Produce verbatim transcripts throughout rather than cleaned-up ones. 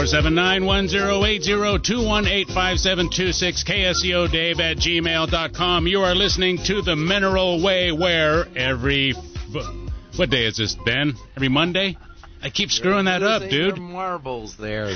seven nine, one zero eight zero, two one eight, five seven two six, K S E O Dave at gmail dot com. You are listening to The Mineral Way, where every... What day is this, Ben? Every Monday? I keep screwing that up, dude. Your marbles there.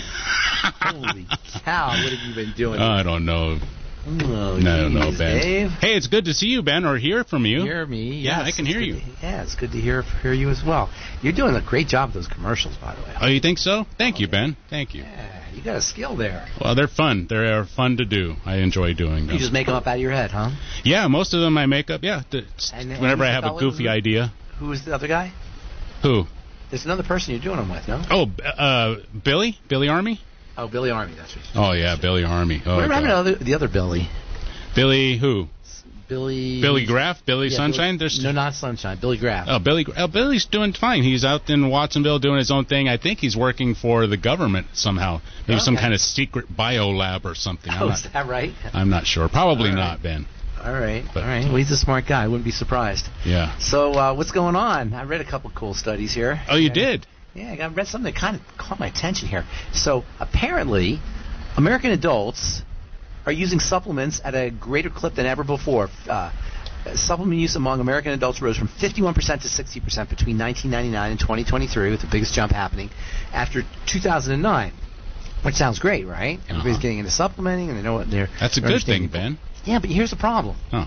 Holy cow, what have you been doing? Uh, I don't know. Oh, no, geez, no, Ben. Dave. Hey, it's good to see you, Ben, or hear from you. Hear me? Yeah, yes, I can hear you. To, yeah, it's good to hear hear you as well. You're doing a great job with those commercials, by the way. Oh, you think so? Thank oh, you, yeah. Ben. Thank you. Yeah, you got a skill there. Well, they're fun. They're fun to do. I enjoy doing them. You just make them up out of your head, huh? Yeah, most of them I make up. Yeah, and, whenever I have a goofy who, idea. Who was the other guy? Who? There's another person you're doing them with, no? Oh, uh, Billy? Billy Army? Oh, Billy Army, that's right. Oh, yeah, Billy Army. Oh, what about other, the other Billy? Billy who? Billy... Billy Graff? Billy yeah, Sunshine? Billy, no, not Sunshine. Billy Graff. Oh, Billy. Oh, Billy's doing fine. He's out in Watsonville doing his own thing. I think he's working for the government somehow. Maybe okay. some kind of secret bio lab or something. Oh, I'm not, is that right? I'm not sure. Probably All right. not, Ben. All right. But, All right. Well, he's a smart guy. I wouldn't be surprised. Yeah. So, uh, what's going on? I read a couple cool studies here. Oh, you and, did? Yeah, I read something that kind of caught my attention here. So, apparently, American adults are using supplements at a greater clip than ever before. Uh, supplement use among American adults rose from fifty-one percent to sixty percent between nineteen ninety-nine and twenty twenty-three, with the biggest jump happening after two thousand nine. Which sounds great, right? Uh-huh. Everybody's getting into supplementing, and they know what they're... That's a they're good thing, Ben. Yeah, but here's the problem. Oh.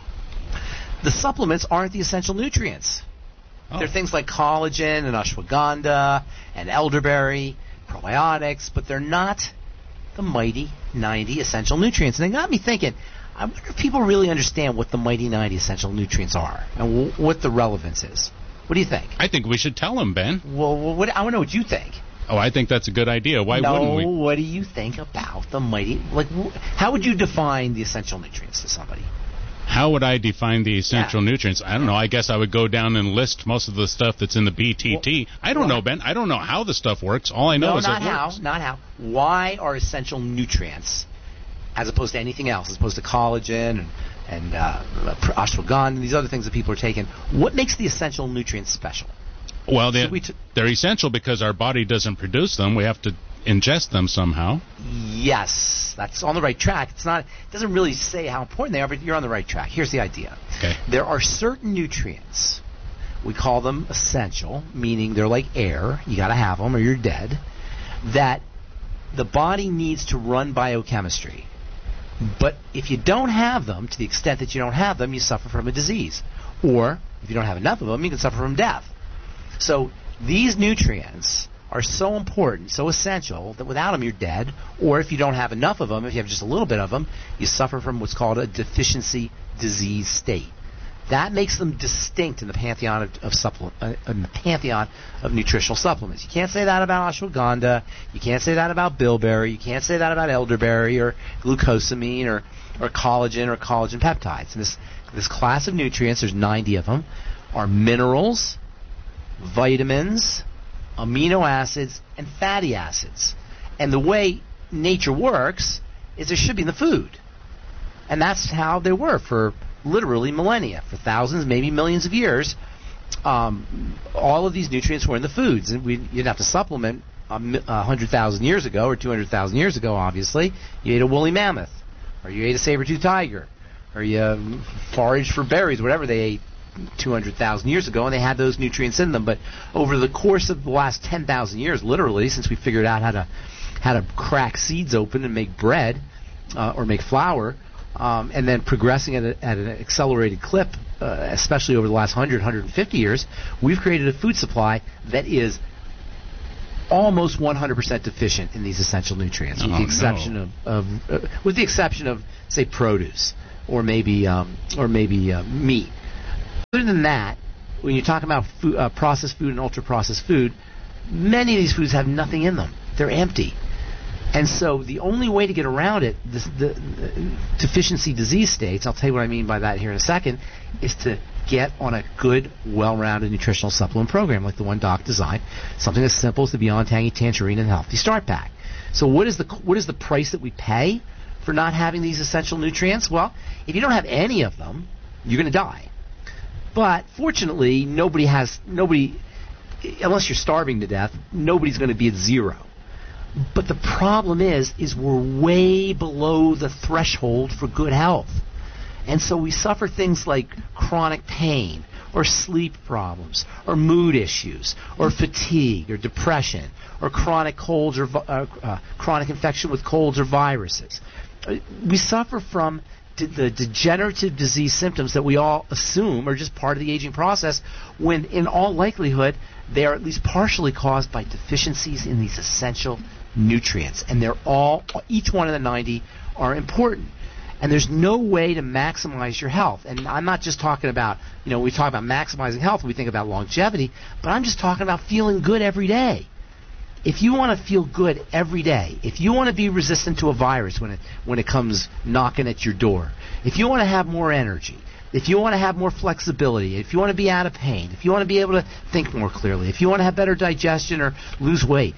The supplements aren't the essential nutrients. Oh. They're things like collagen and ashwagandha and elderberry, probiotics, but they're not the mighty ninety essential nutrients. And they got me thinking, I wonder if people really understand what the mighty ninety essential nutrients are and w- what the relevance is. What do you think? I think we should tell them, Ben. Well, what, I want to know what you think. Oh, I think that's a good idea. Why no, wouldn't we? What do you think about the mighty... Like, wh- how would you define the essential nutrients to somebody? How would I define the essential yeah. nutrients? I don't know. I guess I would go down and list most of the stuff that's in the B T T. Well, I don't well, know, Ben. I don't know how the stuff works. All I know no, is not it how, works. Not how. Why are essential nutrients, as opposed to anything else, as opposed to collagen and, and uh, ashwagandha and these other things that people are taking, what makes the essential nutrients special? Well, they're, we t- they're essential because our body doesn't produce them. We have to ingest them somehow. Yes, that's on the right track. It's not. It doesn't really say how important they are, but you're on the right track. Here's the idea. Okay. There are certain nutrients. We call them essential, meaning they're like air. You got to have them or you're dead. That the body needs to run biochemistry. But if you don't have them, to the extent that you don't have them, you suffer from a disease. Or if you don't have enough of them, you can suffer from death. So these nutrients are so important, so essential, that without them you're dead. Or if you don't have enough of them, if you have just a little bit of them, you suffer from what's called a deficiency disease state. That makes them distinct in the pantheon of, of supplement, uh, in the pantheon of nutritional supplements. You can't say that about ashwagandha. You can't say that about bilberry. You can't say that about elderberry or glucosamine or, or collagen or collagen peptides. And this this class of nutrients, there's ninety of them, are minerals, vitamins, amino acids, and fatty acids. And the way nature works is there should be in the food. And that's how they were for literally millennia, for thousands, maybe millions of years. Um, all of these nutrients were in the foods. And we, you'd have to supplement um, one hundred thousand years ago or two hundred thousand years ago, obviously. You ate a woolly mammoth, or you ate a saber-toothed tiger, or you um, foraged for berries, whatever they ate two hundred thousand years ago, and they had those nutrients in them. But over the course of the last ten thousand years, literally, since we figured out how to how to crack seeds open and make bread uh, or make flour, um, and then progressing at, a, at an accelerated clip, uh, especially over the last one hundred, one hundred fifty years, we've created a food supply that is almost one hundred percent deficient in these essential nutrients, with oh, the exception no. of, of uh, with the exception of, say, produce or maybe um, or maybe uh, meat. Other than that, when you talk about food, uh, processed food and ultra-processed food, many of these foods have nothing in them. They're empty. And so the only way to get around it, this, the, the deficiency disease states, I'll tell you what I mean by that here in a second, is to get on a good, well-rounded nutritional supplement program like the one Doc designed, something as simple as the Beyond Tangy Tangerine and Healthy Start Pack. So what is the what is the price that we pay for not having these essential nutrients? Well, if you don't have any of them, you're going to die. But fortunately, nobody has nobody, unless you're starving to death, nobody's going to be at zero. But the problem is, is we're way below the threshold for good health. And so we suffer things like chronic pain, or sleep problems, or mood issues, or fatigue, or depression, or chronic colds, or uh, uh, chronic infection with colds or viruses. We suffer from de- the degenerative disease symptoms that we all assume are just part of the aging process, when in all likelihood they are at least partially caused by deficiencies in these essential nutrients. And they're all, each one of the ninety are important. And there's no way to maximize your health. And I'm not just talking about, you know, we talk about maximizing health, we think about longevity, but I'm just talking about feeling good every day. If you want to feel good every day, if you want to be resistant to a virus when it when it comes knocking at your door, if you want to have more energy, if you want to have more flexibility, if you want to be out of pain, if you want to be able to think more clearly, if you want to have better digestion or lose weight,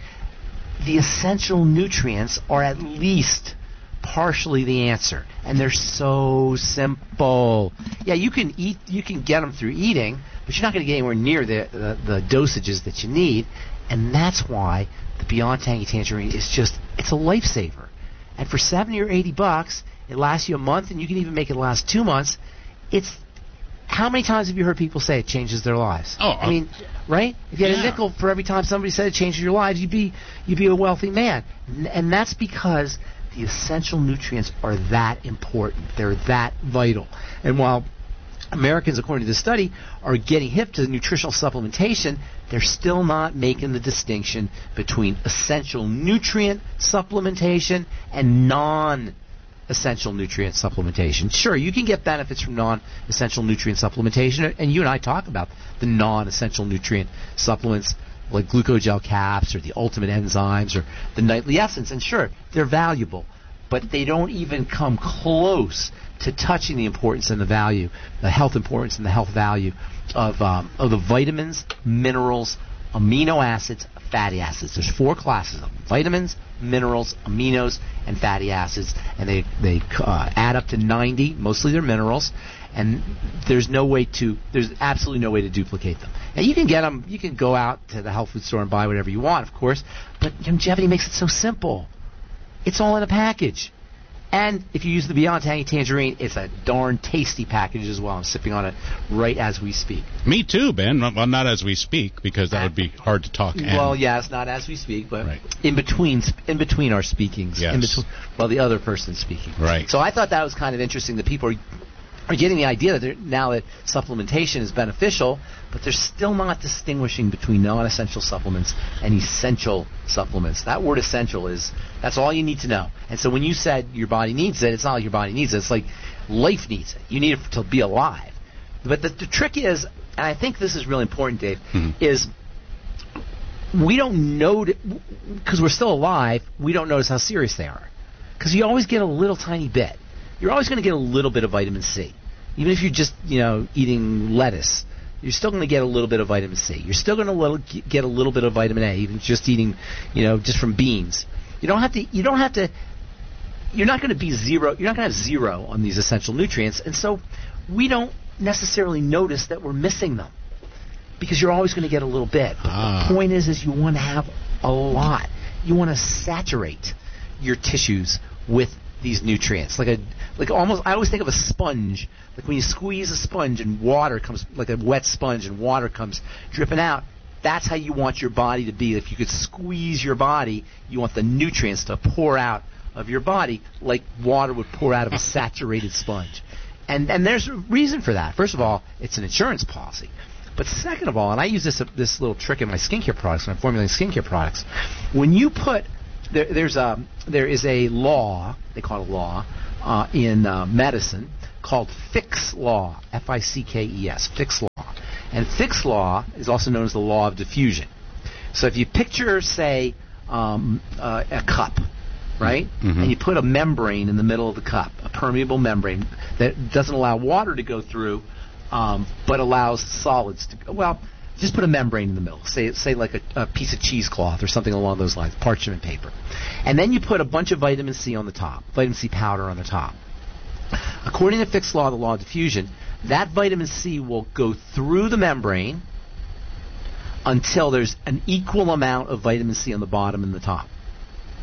the essential nutrients are at least partially the answer, and they're so simple. Yeah, you can eat, you can get them through eating, but you're not going to get anywhere near the, the the dosages that you need, and that's why the Beyond Tangy Tangerine is just, it's a lifesaver. And for seventy or eighty bucks, it lasts you a month, and you can even make it last two months. It's, how many times have you heard people say it changes their lives? Oh, I mean, right? If you had yeah. a nickel for every time somebody said it changes your lives, you'd be you'd be a wealthy man, and that's because the essential nutrients are that important. They're that vital. And while Americans, according to this study, are getting hip to nutritional supplementation, they're still not making the distinction between essential nutrient supplementation and non-essential nutrient supplementation. Sure, you can get benefits from non-essential nutrient supplementation, and you and I talk about the non-essential nutrient supplements like glucogel caps or the ultimate enzymes or the nightly essence, and sure, they're valuable, but they don't even come close to touching the importance and the value, the health importance and the health value of um, of the vitamins, minerals, amino acids, fatty acids. There's four classes of them: vitamins, minerals, aminos, and fatty acids, and they they uh, add up to ninety. Mostly they're minerals, and there's no way to there's absolutely no way to duplicate them. And you can get them. You can go out to the health food store and buy whatever you want, of course. But longevity makes it so simple. It's all in a package. And if you use the Beyond Tangy Tangerine, it's a darn tasty package as well. I'm sipping on it right as we speak. Me too, Ben. Well, not as we speak, because that would be hard to talk. Well, yes, not as we speak, but right. in between in between our speakings. Yes. In between, well, the other person's speaking. Right. So I thought that was kind of interesting that people are, are getting the idea that now that supplementation is beneficial, but they're still not distinguishing between non-essential supplements and essential supplements. That word essential is, that's all you need to know. And so when you said your body needs it, it's not like your body needs it. It's like life needs it. You need it to be alive. But the, the trick is, and I think this is really important, Dave, mm-hmm. is we don't know, because we're still alive, we don't notice how serious they are. Because you always get a little tiny bit. You're always going to get a little bit of vitamin C. Even if you're just, you know, eating lettuce, you're still going to get a little bit of vitamin C. You're still going to get a little bit of vitamin A, even just eating, you know, just from beans. You don't have to, you don't have to, you're not going to be zero, you're not going to have zero on these essential nutrients, and so we don't necessarily notice that we're missing them, because you're always going to get a little bit. But ah. the point is, is you want to have a lot. You want to saturate your tissues with these nutrients, like a, like almost, I always think of a sponge, like when you squeeze a sponge and water comes, like a wet sponge and water comes dripping out. That's how you want your body to be. If you could squeeze your body, you want the nutrients to pour out of your body like water would pour out of a saturated sponge. And and there's a reason for that. First of all, it's an insurance policy. But second of all, and I use this this little trick in my skincare products when I'm formulating skincare products, when you put there, there's a there is a law, they call it a law uh, in uh, medicine called Fick's law, F I C K E S, Fick's law. And Fick's law is also known as the law of diffusion. So if you picture, say, um, uh, a cup, right? Mm-hmm. And you put a membrane in the middle of the cup, a permeable membrane that doesn't allow water to go through, um, but allows solids to go. Well, just put a membrane in the middle, say say like a, a piece of cheesecloth or something along those lines, parchment paper. And then you put a bunch of vitamin C on the top, vitamin C powder on the top. According to Fick's law, the law of diffusion, that vitamin C will go through the membrane until there's an equal amount of vitamin C on the bottom and the top.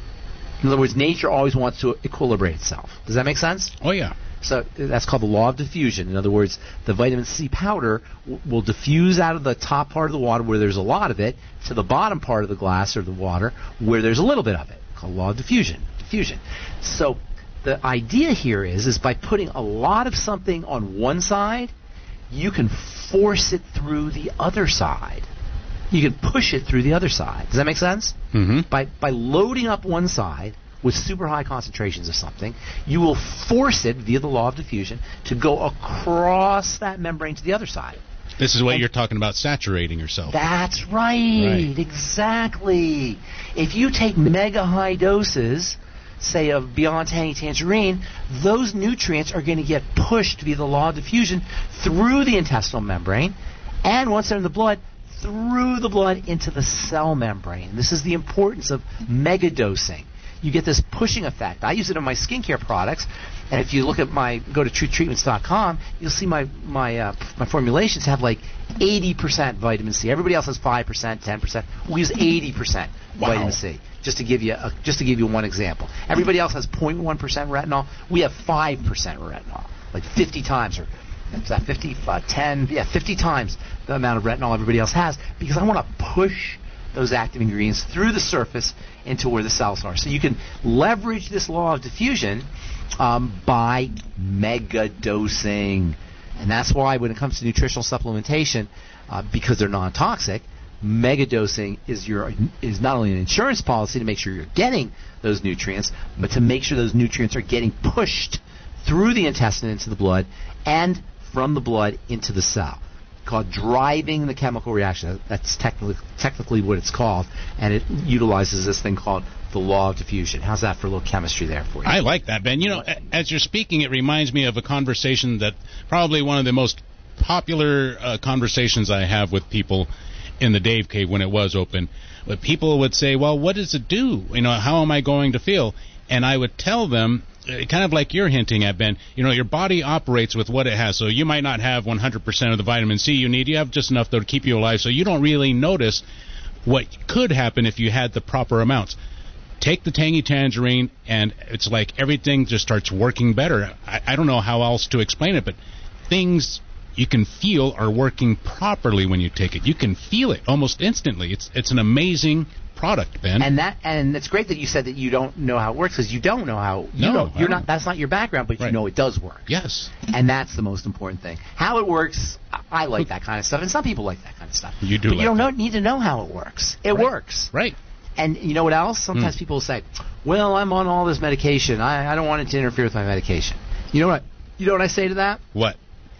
In other words, nature always wants to equilibrate itself. Does that make sense? Oh, yeah. So that's called the law of diffusion. In other words, the vitamin C powder w- will diffuse out of the top part of the water where there's a lot of it to the bottom part of the glass or the water where there's a little bit of it, called law of diffusion. Diffusion. So the idea here is, is by putting a lot of something on one side, you can force it through the other side. You can push it through the other side. Does that make sense? Mm-hmm. By by loading up one side with super high concentrations of something, you will force it via the law of diffusion to go across that membrane to the other side. This is what and you're talking about, saturating yourself. That's right, right. Exactly. If you take mega high doses, say of Beyond Tangy Tangerine, those nutrients are going to get pushed via the law of diffusion through the intestinal membrane, and once they're in the blood, through the blood into the cell membrane. This is the importance of mega dosing. You get this pushing effect. I use it on my skincare products, and if you look at my, go to true treatments dot com, you'll see my my uh, my formulations have like eighty percent vitamin C. Everybody else has five percent, ten percent. We use eighty percent Wow. vitamin C. Just to give you a, just to give you one example. Everybody else has zero point one percent retinol. We have five percent retinol, like fifty times, or is that fifty, uh, ten, yeah, fifty times the amount of retinol everybody else has, because I want to push those active ingredients through the surface into where the cells are. So you can leverage this law of diffusion um, by mega dosing. And that's why when it comes to nutritional supplementation, uh, because they're non-toxic, mega dosing is your is not only an insurance policy to make sure you're getting those nutrients, but to make sure those nutrients are getting pushed through the intestine into the blood and from the blood into the cell. Called driving the chemical reaction. That's technically technically what it's called, and it utilizes this thing called the law of diffusion. How's that for a little chemistry there for you? I like that, Ben. You know, as you're speaking, it reminds me of a conversation that probably one of the most popular uh, conversations I have with people in the Dave Cave when it was open. But people would say, well, what does it do? You know, how am I going to feel? And I would tell them, kind of like you're hinting at, Ben, you know, your body operates with what it has. So you might not have one hundred percent of the vitamin C you need. You have just enough, though, to keep you alive. So you don't really notice what could happen if you had the proper amounts. Take the Tangy Tangerine, and it's like everything just starts working better. I, I don't know how else to explain it, but things you can feel are working properly when you take it. You can feel it almost instantly. It's it's an amazing product, Ben. And that and it's great that you said that you don't know how it works, because you don't know how. You No, don't, you're I don't. not. That's not your background, but Right. you know it does work. Yes. And that's the most important thing. How it works, I- I like that kind of stuff, and some people like that kind of stuff. You do but like you don't know, that. need to know how it works. It Right. works. Right. And you know what else? Sometimes Mm. people will say, "Well, I'm on all this medication. I, I don't want it to interfere with my medication." You know what? You know what I say to that? What?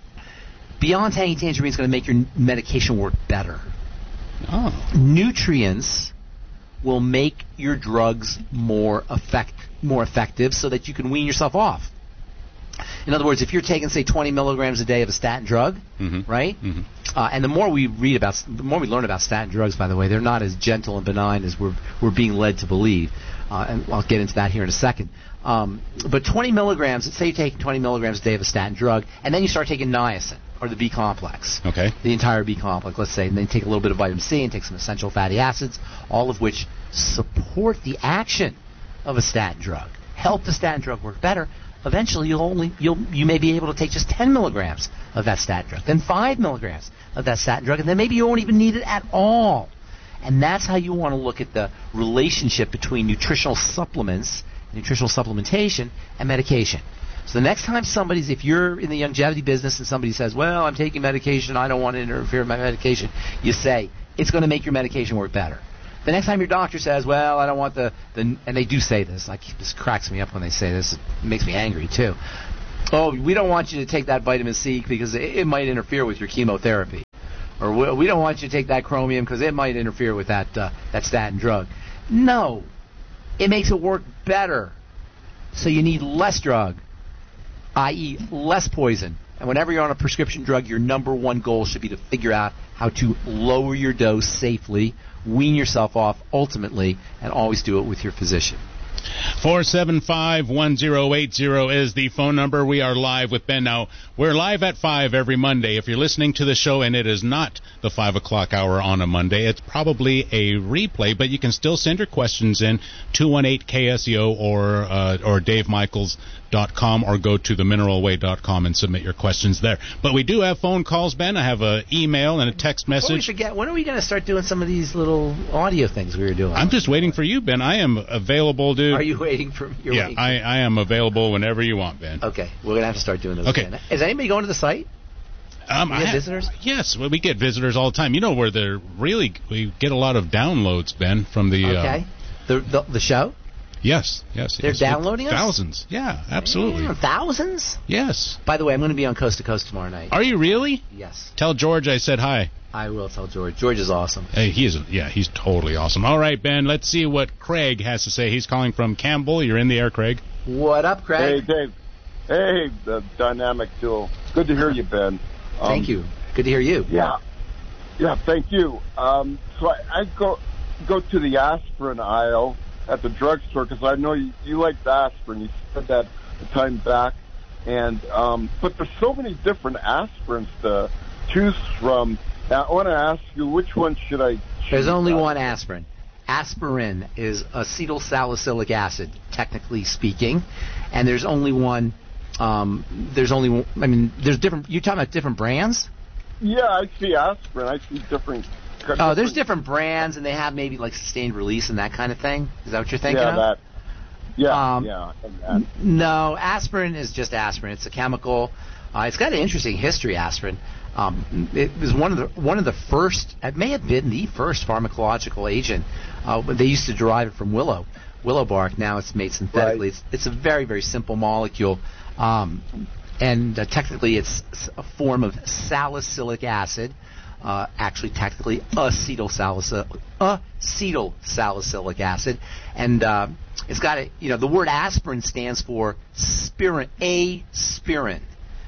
Beyond Tangy Tangerine is going to make your n- medication work better. Oh. Nutrients will make your drugs more effect more effective, so that you can wean yourself off. In other words, if you're taking, say, twenty milligrams a day of a statin drug, Mm-hmm. right? Mm-hmm. Uh, and the more we read about, the more we learn about statin drugs, by the way, they're not as gentle and benign as we're we're being led to believe. Uh, and I'll get into that here in a second. Um, but twenty milligrams, say you're taking twenty milligrams a day of a statin drug, and then you start taking niacin, or the B complex. Okay. The entire B complex, let's say, and then take a little bit of vitamin C and take some essential fatty acids, all of which support the action of a statin drug, help the statin drug work better. Eventually, you'll only you'll you may be able to take just ten milligrams of that statin drug, then five milligrams of that statin drug, and then maybe you won't even need it at all. And that's how you want to look at the relationship between nutritional supplements, nutritional supplementation, and medication. So the next time somebody's, if you're in the longevity business and somebody says, well, I'm taking medication, I don't want to interfere with my medication, you say, it's going to make your medication work better. The next time your doctor says, well, I don't want the, the and they do say this, like, this cracks me up when they say this, it makes me angry too. Oh, we don't want you to take that vitamin C because it, it might interfere with your chemotherapy. Or we, we don't want you to take that chromium because it might interfere with that uh, that statin drug. No, it makes it work better. So you need less drug, that is less poison. And whenever you're on a prescription drug, your number one goal should be to figure out how to lower your dose safely, wean yourself off ultimately, and always do it with your physician. four seven five, one zero eight zero is the phone number. We are live with Ben. Now, we're live at five every Monday. If you're listening to the show and it is not the five o'clock hour on a Monday, it's probably a replay, but you can still send your questions in, two one eight K S E O or uh, or Dave Michaels dot com, or go to the mineral way dot com and submit your questions there. But we do have phone calls, Ben. I have an email and a text message. Before we forget, when are we going to start doing some of these little audio things we were doing? I'm just waiting for you, Ben. I am available, dude. Are you waiting for you're Yeah, waiting I, I am available whenever you want, Ben. Okay, we're going to have to start doing those Okay. again. Is anybody going to the site? Um, You I get ha- visitors? Yes, well, we get visitors all the time. You know where they're really, we get a lot of downloads, Ben, from the... Okay. Uh, The, the the show? yes, yes. They're yes. downloading us? Thousands. Yeah, absolutely. Yeah, thousands? Yes. By the way, I'm going to be on Coast to Coast tomorrow night. Are you really? Yes. Tell George I said hi. I will tell George. George is awesome. Hey, he is, yeah, he's totally awesome. All right, Ben, let's see what Craig has to say. He's calling from Campbell. You're in the air, Craig. What up, Hey, Craig? Dave. Hey, the dynamic duo. Good to hear you, Ben. Um, Thank you. Good to hear you. Yeah. Yeah, thank you. Um, so I, I go go to the aspirin aisle at the drugstore because I know you, you like the aspirin. You said that a time back. And um, but there's so many different aspirins to choose from. Now, I want to ask you, which one should I choose? There's only one aspirin. Aspirin is acetyl salicylic acid, technically speaking, and there's only one. Um, there's only one, I mean, there's different. You're talking about different brands? Yeah, I see aspirin. I see different. Oh, there's different brands, and they have maybe like sustained release and that kind of thing. Is that what you're thinking yeah, of? That. Yeah, Um, yeah. and that. N- No, aspirin is just aspirin. It's a chemical. Uh, it's got an interesting history. Aspirin. Um, it was one of the one of the first. It may have been the first pharmacological agent. Uh, but they used to derive it from willow, willow bark. Now it's made synthetically. Right. It's it's a very very simple molecule, um, and uh, technically it's a form of salicylic acid. Uh, actually, technically, acetyl salicylic, acetyl salicylic acid, and uh, it's got a, you know, the word aspirin stands for spirin, aspirin.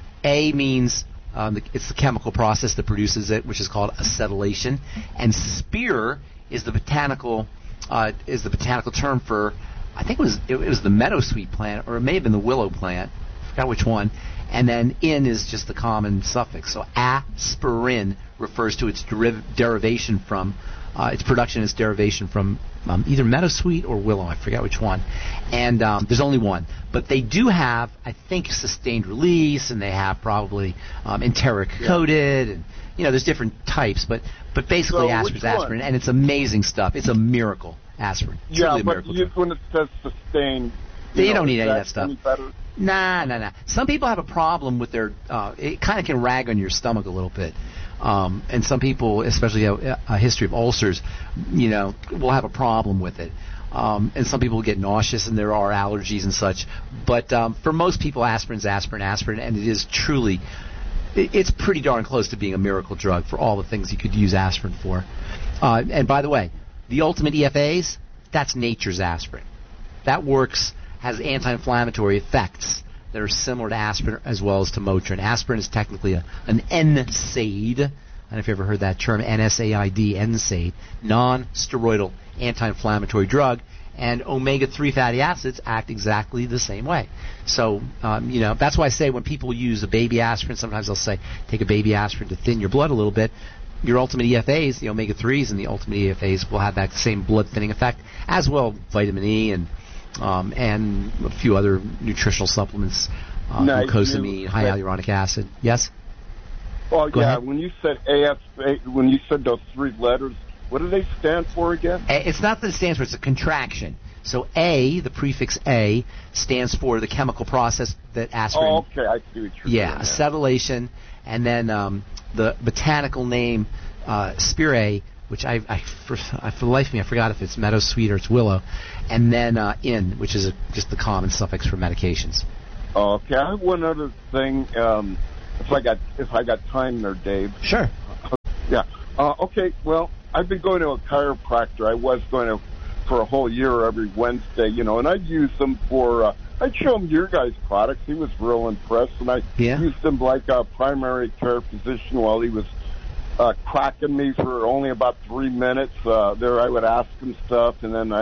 A means um, the, it's the chemical process that produces it, which is called acetylation, and spir is the botanical uh, is the botanical term for, I think it was it, it was the meadowsweet plant, or it may have been the willow plant. I forgot which one. And then in is just the common suffix. So aspirin refers to its deriv- derivation from, uh, its production, its derivation from um, either meadowsweet or willow. I forget which one. And um, there's only one. But they do have, I think, sustained release, and they have probably um, enteric coated, and you know, there's different types. But but basically, So aspirin's which one? aspirin, and it's amazing stuff. It's a miracle, aspirin. It's Yeah, really a but miracle you, drug. when it says sustained, You know, don't need is any of that stuff. any better? Nah, nah, nah. Some people have a problem with their. Uh, it kind of can rag on your stomach a little bit, um, and some people, especially a, a history of ulcers, you know, will have a problem with it. Um, and some people get nauseous, and there are allergies and such. But um, for most people, aspirin's aspirin, aspirin, and it is truly, it, it's pretty darn close to being a miracle drug for all the things you could use aspirin for. Uh, and by the way, the ultimate E F As, that's nature's aspirin. That works. Has anti-inflammatory effects that are similar to aspirin as well as to Motrin. Aspirin is technically a, an N SAID. I don't know if you ever heard that term, N S A I D, N SAID, non-steroidal anti-inflammatory drug, and omega three fatty acids act exactly the same way. So, um, you know, that's why I say when people use a baby aspirin, sometimes they'll say, take a baby aspirin to thin your blood a little bit. Your ultimate E F As, the omega threes and the ultimate E F As will have that same blood thinning effect, as well vitamin E and Um, and a few other nutritional supplements, uh, Now, glucosamine, you- high hyaluronic acid. Yes? Well, Go yeah. ahead. When you said A F A, when you said those three letters, what do they stand for again? A, it's not that it stands for, it's a contraction. So A, the prefix A, stands for the chemical process that aspirin... Oh, okay. I see what you're Yeah, saying. acetylation, and then um, the botanical name, uh, spiraea, which I, I, for, I, for the life of me, I forgot if it's meadowsweet or it's willow, and then uh, in, which is a, just the common suffix for medications. Oh, okay. I have one other thing. Um, if I got if I got time there, Dave. Sure. Yeah. Uh, okay. Well, I've been going to a chiropractor. I was going to for a whole year every Wednesday, you know, and I'd use them for. Uh, I'd show him your guys' products. He was real impressed, and I Yeah. used him like a primary care physician while he was uh, cracking me for only about three minutes. Uh, there, I would ask him stuff, and then I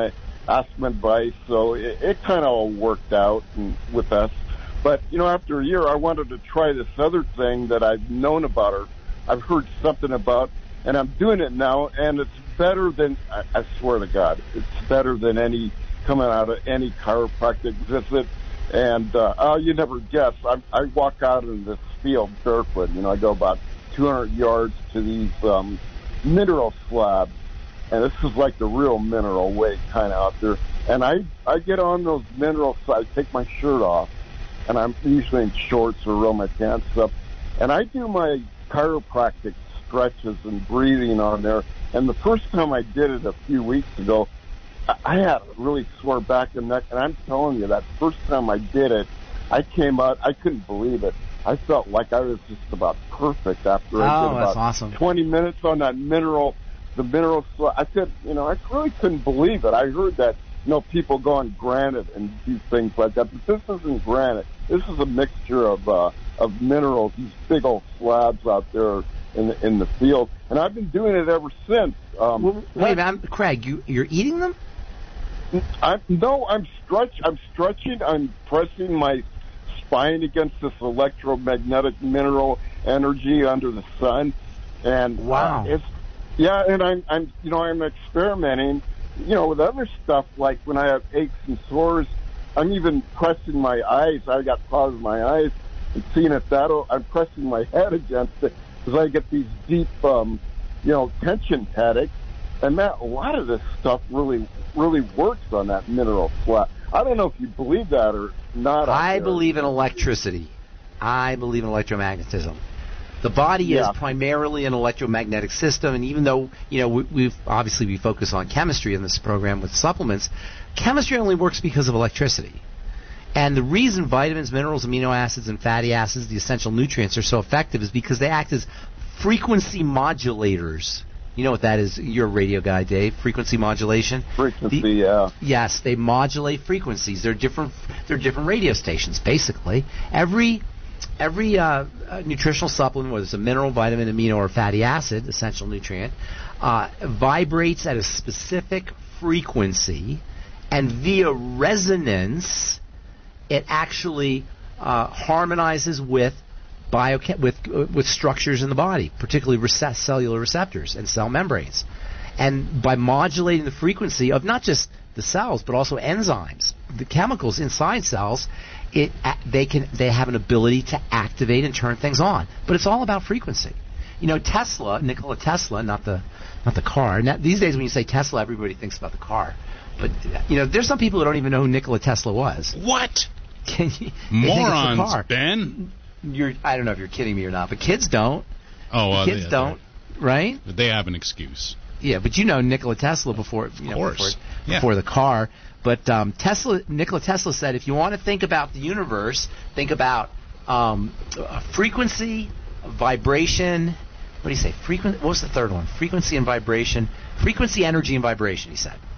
asked my advice, so it, it kind of all worked out and, with us. But, you know, after a year, I wanted to try this other thing that I've known about or I've heard something about, and I'm doing it now, and it's better than, I, I swear to God, it's better than any, coming out of any chiropractic visit. And, uh, oh, you never guess, I, I walk out in this field barefoot. You know, I go about two hundred yards to these um, mineral slabs, and this is like the real mineral way kind of out there. And I, I get on those mineral slabs, I take my shirt off, and I'm usually in shorts or roll my pants up, and I do my chiropractic stretches and breathing on there. And the first time I did it a few weeks ago, I had a really sore back and neck, and I'm telling you, that first time I did it, I came out, I couldn't believe it. I felt like I was just about perfect after I oh, did that's about awesome. twenty minutes on that mineral, the mineral slab. I said, you know, I really couldn't believe it. I heard that, you know, people go on granite and do things like that, but this isn't granite. This is a mixture of uh, of minerals, these big old slabs out there in the, in the field, and I've been doing it ever since. Um, well, wait a minute, Craig, you, you're eating them? I, no, I'm stretch. I'm stretching. I'm pressing my spine against this electromagnetic mineral energy under the sun, and wow, uh, it's yeah. And I'm, I'm, you know, I'm experimenting, you know, with other stuff like when I have aches and sores. I'm even pressing my eyes. I got problems with my eyes, and seeing if that'll. I'm pressing my head against it because I get these deep, um, you know, tension headaches. And that, a lot of this stuff really, really works on that mineral slab. I don't know if you believe that or not. I believe in electricity. I believe in electromagnetism. The body yeah. is primarily an electromagnetic system, and even though, you know, we, we've obviously we focus on chemistry in this program with supplements, chemistry only works because of electricity. And the reason vitamins, minerals, amino acids, and fatty acids, the essential nutrients, are so effective is because they act as frequency modulators. You know what that is? You're a radio guy, Dave. Frequency modulation. Frequency, the, yeah. Yes, they modulate frequencies. They're different. They're different radio stations, basically. Every every uh, uh, nutritional supplement, whether it's a mineral, vitamin, amino, or fatty acid, essential nutrient, uh, vibrates at a specific frequency, and via resonance, it actually uh, harmonizes with Biochem- with uh, with structures in the body, particularly rece- cellular receptors and cell membranes. And by modulating the frequency of not just the cells, but also enzymes, the chemicals inside cells, it uh, they can they have an ability to activate and turn things on. But it's all about frequency. You know, Tesla, Nikola Tesla, not the not the car. Now, these days, when you say Tesla, everybody thinks about the car. But you know, there's some people who don't even know who Nikola Tesla was. What? Can you, morons, car. Ben? You're, I don't know if you're kidding me or not, but kids don't. Oh, well, kids they, don't, right? They have an excuse. Yeah, but you know Nikola Tesla before, you know, of course. before, yeah. before the car. But um, Tesla, Nikola Tesla said, if you want to think about the universe, think about um, frequency, vibration. What do you say? Frequency. What was the third one? Frequency and vibration. Frequency, energy, and vibration. He said,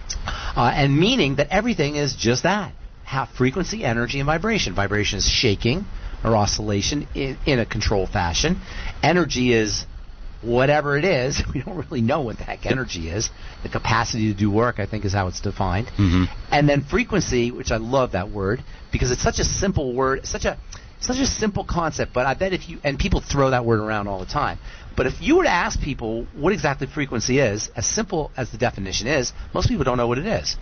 uh, and meaning that everything is just that: have frequency, energy, and vibration. Vibration is shaking or oscillation in, in a controlled fashion. Energy is whatever it is. We don't really know what the heck energy is. The capacity to do work, I think, is how it's defined. Mm-hmm. And then frequency, which I love that word because it's such a simple word, such a such a simple concept. But I bet if you, and people throw that word around all the time, but if you were to ask people what exactly frequency is, as simple as the definition is, most people don't know what it is.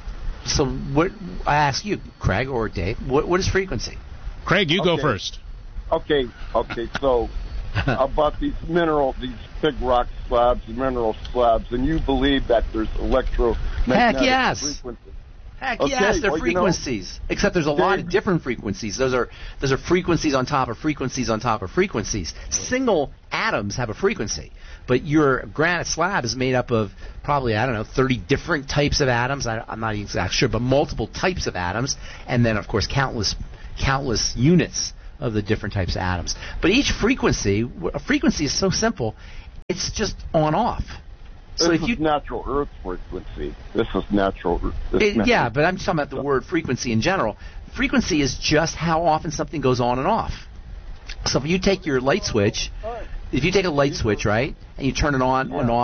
So what I ask you, Craig or Dave, what, what is frequency? Craig, you okay. go first. Okay, okay. So about these mineral, these big rock slabs, mineral slabs, and you believe that there's electromagnetic Heck yes. frequencies. Heck Okay, yes, they're well, frequencies. You know, Except there's a Dave, lot of different frequencies. Those are those are frequencies on top of frequencies on top of frequencies. Single atoms have a frequency, but your granite slab is made up of probably, I don't know, thirty different types of atoms. I, I'm not exactly sure, but multiple types of atoms, and then of course countless countless units of the different types of atoms. But each frequency, a frequency is so simple, it's just on off. So this if you is natural Earth frequency. This is natural. This It, natural. yeah, but I'm just talking about the word frequency in general. Frequency is just how often something goes on and off. So if you take your light switch, if you take a light switch, right, and you turn it on Yeah. and off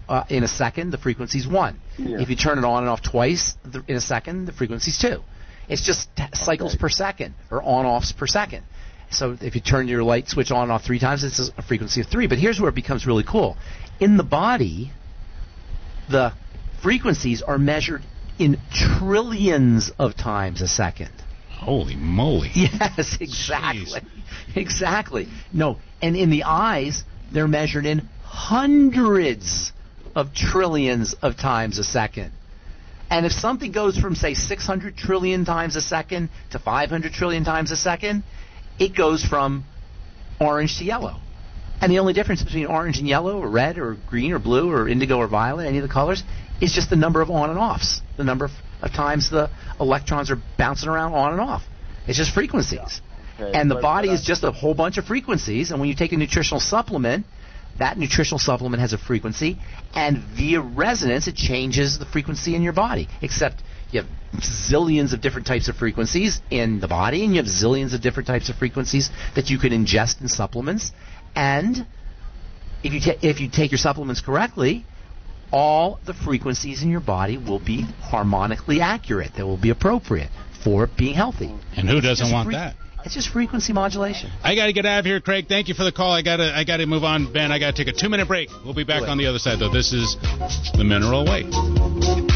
uh, in a second, the frequency's one. Yeah. If you turn it on and off twice the, in a second, the frequency's two. It's just t- cycles Okay. per second, or on-offs per second. So if you turn your light switch on and off three times, it's a frequency of three. But here's where it becomes really cool. In the body, the frequencies are measured in trillions of times a second. Holy moly. Yes, exactly. Jeez. Exactly. No, and in the eyes, they're measured in hundreds of trillions of times a second. And if something goes from, say, six hundred trillion times a second to five hundred trillion times a second, it goes from orange to yellow. And the only difference between orange and yellow, or red, or green, or blue, or indigo, or violet, any of the colors, is just the number of on and offs, the number of, of times the electrons are bouncing around on and off. It's just frequencies. Okay, And the but- body but is just a whole bunch of frequencies, and when you take a nutritional supplement, that nutritional supplement has a frequency, and via resonance, it changes the frequency in your body. Except you have zillions of different types of frequencies in the body, and you have zillions of different types of frequencies that you can ingest in supplements. And if you ta- if you take your supplements correctly, all the frequencies in your body will be harmonically accurate. They will be appropriate for being healthy. And who It's doesn't just want fre- that? It's just frequency modulation. I got to get out of here, Craig. Thank you for the call. I got to I got to move on, Ben. I got to take a two-minute break. We'll be back Do it. on the other side, though. This is The Mineral Way.